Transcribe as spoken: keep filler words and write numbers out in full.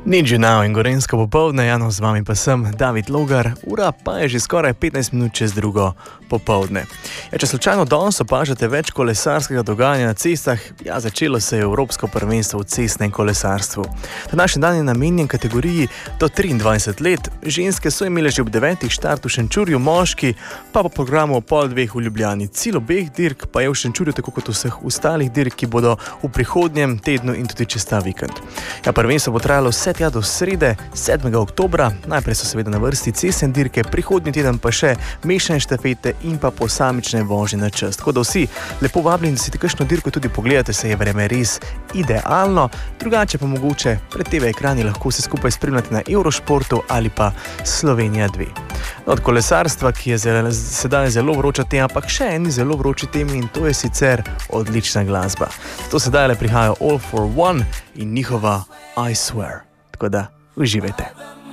Nič now in gorensko popoldne, Jano, z vami pa sem David Logar, ura pa je že skoraj petnajst minut čez drugo popoldne. Ja, če slučajno danes opažate več kolesarskega dogajanja na cestah, ja, začelo se je Evropsko prvenstvo v cestnem kolesarstvu. Današnji dan je namenjen kategoriji do triindvajset let, ženske so imele že ob devetih štart v Šenčurju, moški pa po programu pol dveh v Ljubljani. Cilj obeh dirk pa je v Šenčurju, tako kot vseh ostalih dirk, ki bodo v prihodnjem tednu in tudi čez ta vikend. Ja, prvenstvo bo trajalo vse tja do srede, sedmega oktobra. Najprej so seveda na vrsti cestne dirke, prihodnji teden pa še mešane štafete in pa posamične vožnje na čas. Tako da vsi lepo vabljeni, da si kakšno dirko tudi pogledate, se je vreme res idealno. Drugače pa mogoče pred te ve ekrani lahko se skupaj spremljate na Eurošportu ali pa Slovenija dve. No, od kolesarstva, ki je zelo, sedaj zelo vroča tema, pa še eni zelo vroči temi, in to je sicer odlična glasba. To sedaj le prihaja All for One in njihova I Swear. Tako da uživajte.